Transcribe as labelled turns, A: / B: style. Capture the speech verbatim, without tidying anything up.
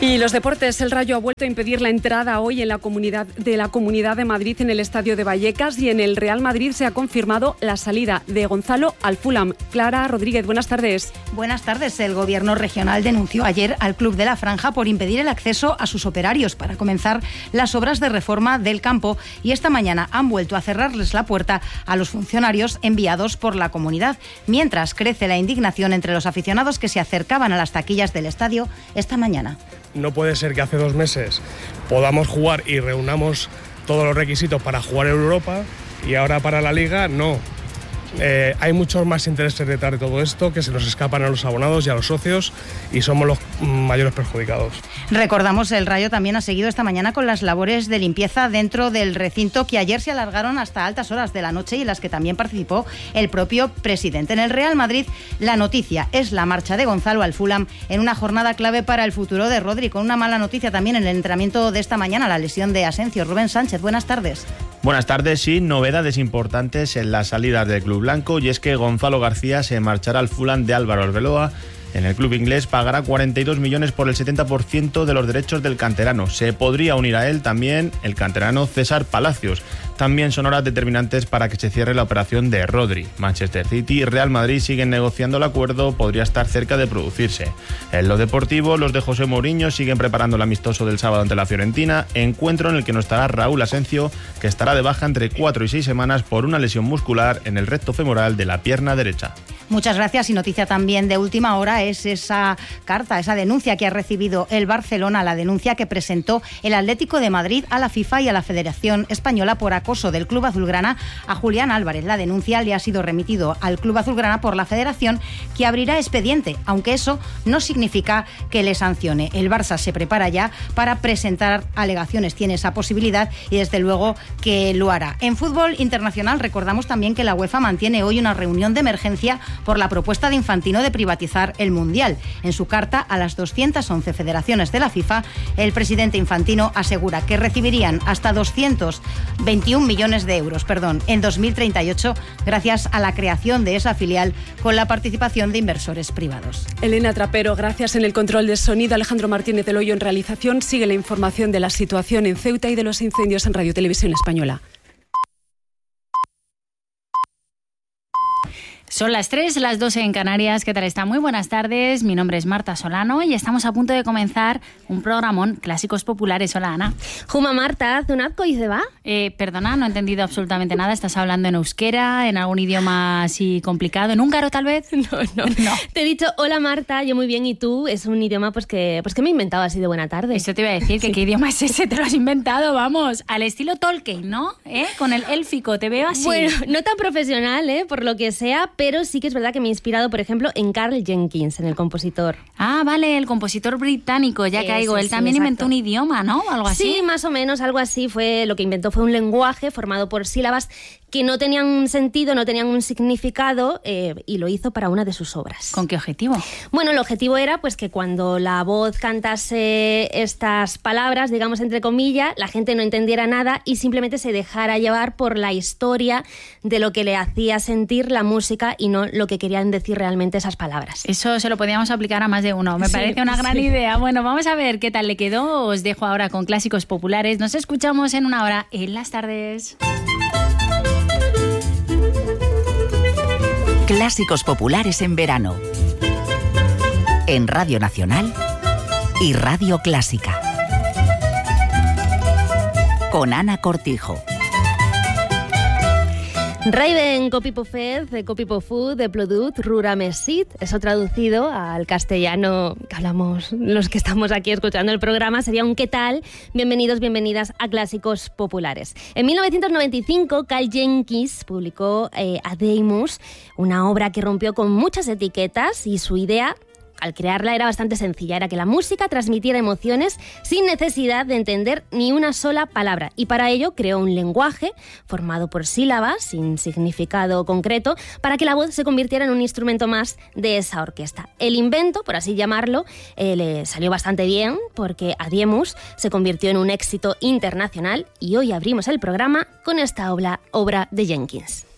A: Y los deportes, el Rayo ha vuelto a impedir la entrada hoy en la comunidad de la Comunidad de Madrid en el estadio de Vallecas, y en el Real Madrid se ha confirmado la salida de Gonzalo al Fulham. Clara Rodríguez, buenas tardes.
B: Buenas tardes. El gobierno regional denunció ayer al Club de la Franja por impedir el acceso a sus operarios para comenzar las obras de reforma del campo, y esta mañana han vuelto a cerrarles la puerta a los funcionarios enviados por la comunidad, mientras crece la indignación entre los aficionados que se acercaban a las taquillas del estadio esta mañana.
C: No puede ser que hace dos meses podamos jugar y reunamos todos los requisitos para jugar en Europa y ahora para la Liga no. Eh, hay muchos más intereses detrás de todo esto que se nos escapan a los abonados y a los socios, y somos los mayores perjudicados.
B: Recordamos, el Rayo también ha seguido esta mañana con las labores de limpieza dentro del recinto, que ayer se alargaron hasta altas horas de la noche y en las que también participó el propio presidente. En el Real Madrid, la noticia es la marcha de Gonzalo al Fulham en una jornada clave para el futuro de Rodri, con una mala noticia también en el entrenamiento de esta mañana, la lesión de Asensio. Rubén Sánchez, buenas tardes.
D: Buenas tardes, sí, novedades importantes en las salidas del club blanco, y es que Gonzalo García se marchará al Fulham de Álvaro Arbeloa. En el club inglés pagará cuarenta y dos millones por el setenta por ciento de los derechos del canterano. Se podría unir a él también el canterano César Palacios. También son horas determinantes para que se cierre la operación de Rodri. Manchester City y Real Madrid siguen negociando el acuerdo, podría estar cerca de producirse. En lo deportivo, los de José Mourinho siguen preparando el amistoso del sábado ante la Fiorentina, encuentro en el que no estará Raúl Asensio, que estará de baja entre cuatro y seis semanas por una lesión muscular en el recto femoral de la pierna derecha.
B: Muchas gracias. Y noticia también de última hora es esa carta, esa denuncia que ha recibido el Barcelona, la denuncia que presentó el Atlético de Madrid a la FIFA y a la Federación Española por acoso del Club Azulgrana a Julián Álvarez. La denuncia le ha sido remitido al Club Azulgrana por la Federación, que abrirá expediente, aunque eso no significa que le sancione. El Barça se prepara ya para presentar alegaciones, tiene esa posibilidad y desde luego que lo hará. En fútbol internacional, recordamos también que la UEFA mantiene hoy una reunión de emergencia por la propuesta de Infantino de privatizar el Mundial. En su carta a las doscientas once federaciones de la FIFA, el presidente Infantino asegura que recibirían hasta doscientos veintiún millones de euros perdón, en dos mil treinta y ocho gracias a la creación de esa filial con la participación de inversores privados.
A: Elena Trapero, gracias. En el control de sonido, Alejandro Martínez del Hoyo en realización. Sigue la información de la situación en Ceuta y de los incendios en Radio Televisión Española.
E: Son las tres, las doce en Canarias. ¿Qué tal está? Muy buenas tardes. Mi nombre es Marta Solano y estamos a punto de comenzar un programón Clásicos Populares. Hola, Ana.
F: Juma Marta, Zunazco y Zeba.
E: Eh, perdona, no he entendido absolutamente nada. ¿Estás hablando en euskera, en algún idioma así complicado? ¿En húngaro, tal vez?
F: No, no, no. Te he dicho, hola Marta, yo muy bien, ¿y tú? Es un idioma pues que, pues que me he inventado así de buena tarde.
E: Eso te iba a decir, que sí. ¿Qué idioma es ese? Te lo has inventado, vamos. Al estilo Tolkien, ¿no? ¿Eh? Con el élfico, te veo así.
F: Bueno, no tan profesional, ¿eh? Por lo que sea, pero sí que es verdad que me he inspirado, por ejemplo, en Karl Jenkins, en el compositor.
E: Ah, vale, el compositor británico, ya
F: Ese,
E: caigo. Él
F: sí,
E: también
F: exacto.
E: inventó un idioma, ¿no? Algo así.
F: Sí, más o menos, algo así. Fue lo que inventó fue un lenguaje formado por sílabas que no tenían un sentido, no tenían un significado, eh, y lo hizo para una de sus obras.
E: ¿Con qué objetivo?
F: Bueno, el objetivo era pues que cuando la voz cantase estas palabras, digamos entre comillas, la gente no entendiera nada y simplemente se dejara llevar por la historia de lo que le hacía sentir la música y no lo que querían decir realmente esas palabras.
E: Eso se lo podíamos aplicar a más de uno. Me sí, parece una gran sí. idea. Bueno, vamos a ver qué tal le quedó. Os dejo ahora con Clásicos Populares. Nos escuchamos en una hora en las tardes.
G: Clásicos Populares en verano. En Radio Nacional y Radio Clásica. Con Ana Cortijo.
F: Raven Copipofed, de Copipofud, de Plodut, Rura Mesit, eso traducido al castellano que hablamos los que estamos aquí escuchando el programa, sería un ¿qué tal? Bienvenidos, bienvenidas a Clásicos Populares. En mil novecientos noventa y cinco, Karl Jenkins publicó eh, Adeimus, una obra que rompió con muchas etiquetas y su idea, al crearla, era bastante sencilla, era que la música transmitiera emociones sin necesidad de entender ni una sola palabra, y para ello creó un lenguaje formado por sílabas sin significado concreto para que la voz se convirtiera en un instrumento más de esa orquesta. El invento, por así llamarlo, eh, le salió bastante bien porque Adiemus se convirtió en un éxito internacional y hoy abrimos el programa con esta obra, obra de Jenkins.